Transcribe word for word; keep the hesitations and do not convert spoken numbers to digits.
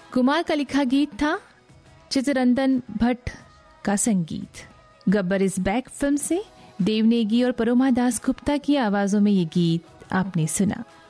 कुमार का लिखा गीत था, चित्तरंजन भट्ट का संगीत। गब्बर इज बैक फिल्म से देव नेगी और परोमा दास गुप्ता की आवाजों में ये गीत आपने सुना।